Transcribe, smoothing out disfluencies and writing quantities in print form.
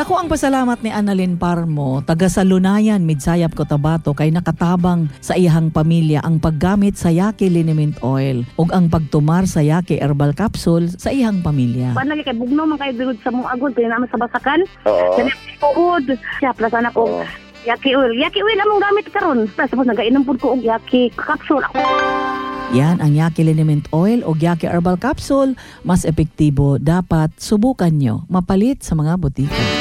Dako ang pasalamat ni Annalyn Parmo, taga Salunayan, Midsayap, Cotabato, kay nakatabang sa iyang pamilya ang paggamit sa Yaki Liniment Oil ug ang pagtumar sa Yaki Herbal Capsule sa iyang pamilya. Kuan lagi kay bugno man kay birod sa mong agod kay naman sa basakan. Oo. Kani tuod. Siya plasan ako. Yaki oil. Yaki oil among gamit karon. Tapos nagainom pud ko og Yaki capsule. Yan ang Yaki Liniment Oil o Yaki Herbal Capsule. Mas epektibo, dapat subukan nyo. Mapalit sa mga butika.